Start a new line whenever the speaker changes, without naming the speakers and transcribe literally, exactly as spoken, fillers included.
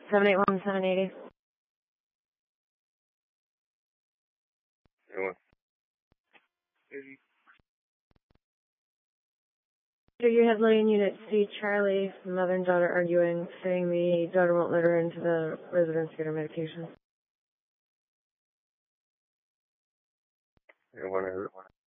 seven eight one, seven eighty. You have loading unit C, Charlie, mother and daughter arguing, saying the daughter won't let her into the residence to get her medication.
You want to